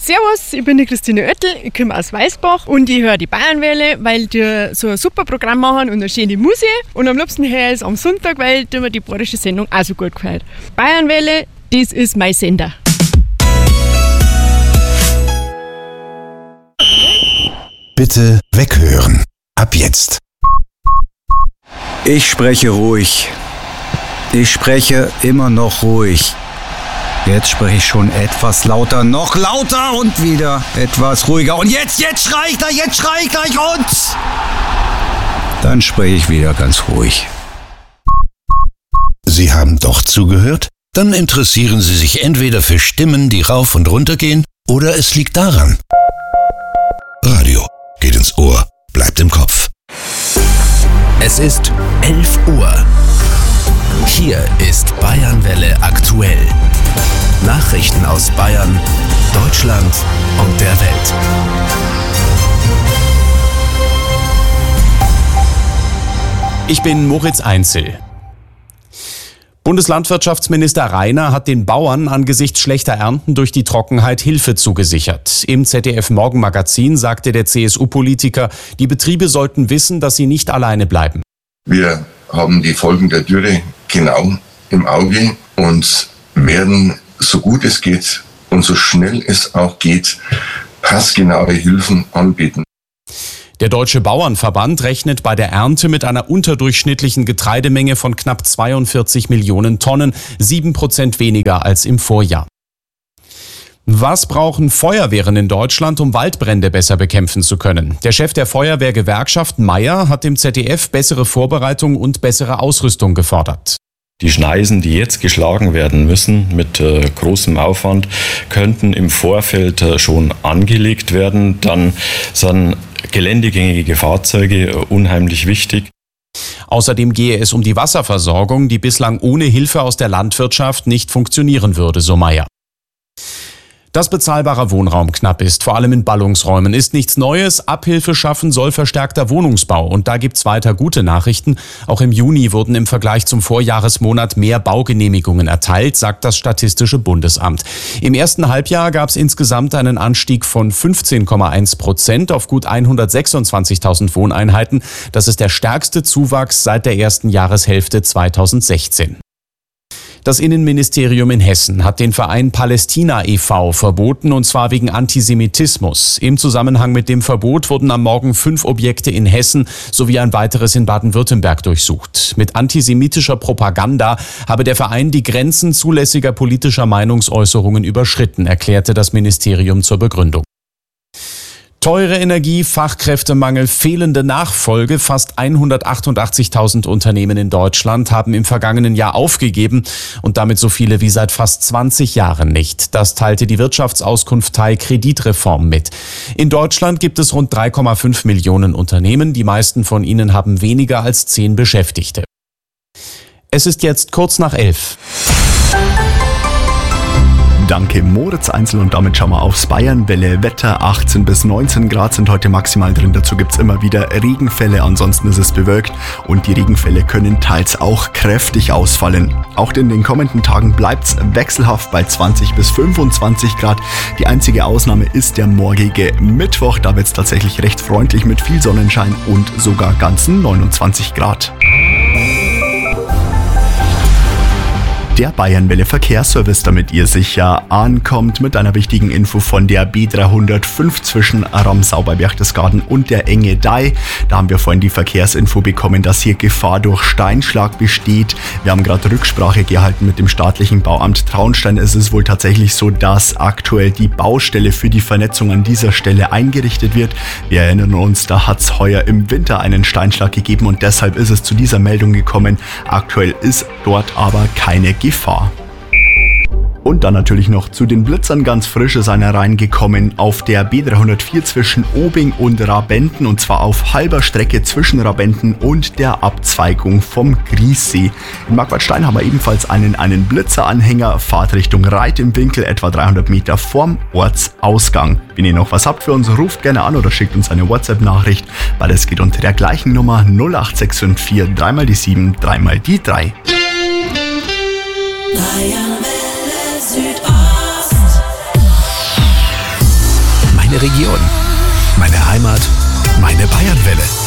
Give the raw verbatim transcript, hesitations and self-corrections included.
Servus, ich bin die Christine Oettel, ich komme aus Weißbach und ich höre die Bayernwelle, weil die so ein super Programm machen und eine schöne Musik. Und am liebsten höre ich es am Sonntag, weil mir die bayerische Sendung auch so gut gefällt. Bayernwelle, das ist mein Sender. Bitte weghören. Ab jetzt. Ich spreche ruhig. Ich spreche immer noch ruhig. Jetzt spreche ich schon etwas lauter, noch lauter und wieder etwas ruhiger. Und jetzt, jetzt schrei ich gleich, jetzt schrei ich gleich und... Dann spreche ich wieder ganz ruhig. Sie haben doch zugehört? Dann interessieren Sie sich entweder für Stimmen, die rauf und runter gehen, oder es liegt daran. Radio geht ins Ohr, bleibt im Kopf. Es ist elf Uhr. Hier ist Bayernwelle aktuell. Nachrichten aus Bayern, Deutschland und der Welt. Ich bin Moritz Einzel. Bundeslandwirtschaftsminister Rainer hat den Bauern angesichts schlechter Ernten durch die Trockenheit Hilfe zugesichert. Im Z D F-Morgenmagazin sagte der C S U-Politiker, die Betriebe sollten wissen, dass sie nicht alleine bleiben. Wir haben die Folgen der Dürre genau im Auge und werden, so gut es geht und so schnell es auch geht, passgenaue Hilfen anbieten. Der Deutsche Bauernverband rechnet bei der Ernte mit einer unterdurchschnittlichen Getreidemenge von knapp zweiundvierzig Millionen Tonnen, sieben Prozent weniger als im Vorjahr. Was brauchen Feuerwehren in Deutschland, um Waldbrände besser bekämpfen zu können? Der Chef der Feuerwehrgewerkschaft Meier hat dem Z D F bessere Vorbereitung und bessere Ausrüstung gefordert. Die Schneisen, die jetzt geschlagen werden müssen, mit äh, großem Aufwand, könnten im Vorfeld äh, schon angelegt werden. Dann sind geländegängige Fahrzeuge äh, unheimlich wichtig. Außerdem gehe es um die Wasserversorgung, die bislang ohne Hilfe aus der Landwirtschaft nicht funktionieren würde, so Meier. Dass bezahlbarer Wohnraum knapp ist, vor allem in Ballungsräumen, ist nichts Neues. Abhilfe schaffen soll verstärkter Wohnungsbau. Und da gibt's weiter gute Nachrichten. Auch im Juni wurden im Vergleich zum Vorjahresmonat mehr Baugenehmigungen erteilt, sagt das Statistische Bundesamt. Im ersten Halbjahr gab's insgesamt einen Anstieg von fünfzehn Komma eins Prozent auf gut hundertsechsundzwanzigtausend Wohneinheiten. Das ist der stärkste Zuwachs seit der ersten Jahreshälfte zweitausendsechzehn. Das Innenministerium in Hessen hat den Verein Palästina e V verboten, und zwar wegen Antisemitismus. Im Zusammenhang mit dem Verbot wurden am Morgen fünf Objekte in Hessen sowie ein weiteres in Baden-Württemberg durchsucht. Mit antisemitischer Propaganda habe der Verein die Grenzen zulässiger politischer Meinungsäußerungen überschritten, erklärte das Ministerium zur Begründung. Teure Energie, Fachkräftemangel, fehlende Nachfolge. Fast hundertachtundachtzigtausend Unternehmen in Deutschland haben im vergangenen Jahr aufgegeben und damit so viele wie seit fast zwanzig Jahren nicht. Das teilte die Wirtschaftsauskunft Teil Kreditreform mit. In Deutschland gibt es rund drei Komma fünf Millionen Unternehmen. Die meisten von ihnen haben weniger als zehn Beschäftigte. Es ist jetzt kurz nach elf. Danke Moritz Einzel, und damit schauen wir aufs Bayernwelle Wetter. achtzehn bis neunzehn Grad sind heute maximal drin. Dazu gibt es immer wieder Regenfälle, ansonsten ist es bewölkt und die Regenfälle können teils auch kräftig ausfallen. Auch in den kommenden Tagen bleibt es wechselhaft bei zwanzig bis fünfundzwanzig Grad. Die einzige Ausnahme ist der morgige Mittwoch. Da wird es tatsächlich recht freundlich mit viel Sonnenschein und sogar ganzen neunundzwanzig Grad. Der Bayernwelle Verkehrsservice, damit ihr sicher ankommt, mit einer wichtigen Info von der B dreihundertfünf zwischen Ramsau bei Berchtesgaden und der Enge Dai. Da haben wir vorhin die Verkehrsinfo bekommen, dass hier Gefahr durch Steinschlag besteht. Wir haben gerade Rücksprache gehalten mit dem staatlichen Bauamt Traunstein. Es ist wohl tatsächlich so, dass aktuell die Baustelle für die Vernetzung an dieser Stelle eingerichtet wird. Wir erinnern uns, da hat es heuer im Winter einen Steinschlag gegeben und deshalb ist es zu dieser Meldung gekommen. Aktuell ist dort aber keine Gefahr. Gefahr. Und dann natürlich noch zu den Blitzern, ganz frisch ist einer reingekommen auf der B dreihundertvier zwischen Obing und Rabenten, und zwar auf halber Strecke zwischen Rabenten und der Abzweigung vom Griessee. In Marquardstein haben wir ebenfalls einen, einen Blitzeranhänger, Fahrtrichtung Reit im Winkel, etwa dreihundert Meter vorm Ortsausgang. Wenn ihr noch was habt für uns, ruft gerne an oder schickt uns eine WhatsApp-Nachricht, weil es geht unter der gleichen Nummer null acht sechs fünf vier drei mal die sieben, drei mal die drei. Bayernwelle Südost. meine Region. Meine Heimat, meine Bayernwelle.